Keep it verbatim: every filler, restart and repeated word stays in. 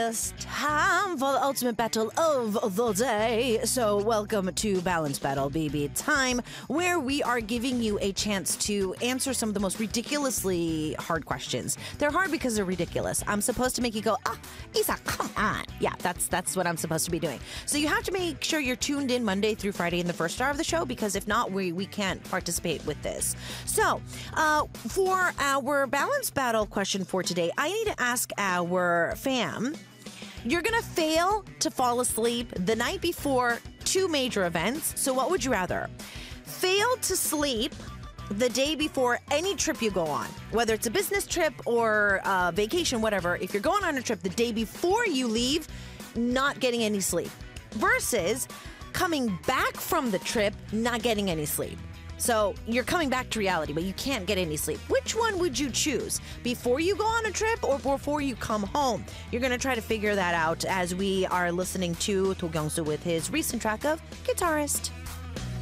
It's time for the ultimate battle of the day. So welcome to Balance Battle, baby. Time where we are giving you a chance to answer some of the most ridiculously hard questions. They're hard because they're ridiculous. I'm supposed to make you go, ah, Isa, come on. Yeah, that's that's what I'm supposed to be doing. So you have to make sure you're tuned in Monday through Friday in the first hour of the show, because if not, we, we can't participate with this. So uh, for our Balance Battle question for today, I need to ask our fam, you're going to fail to fall asleep the night before two major events. So what would you rather? Fail to sleep the day before any trip you go on, whether it's a business trip or a vacation, whatever. If you're going on a trip the day before you leave, not getting any sleep, versus coming back from the trip, not getting any sleep. So you're coming back to reality, but you can't get any sleep. Which one would you choose? Before you go on a trip or before you come home? You're going to try to figure that out as we are listening to To Kyung-soo with his recent track of Guitarist.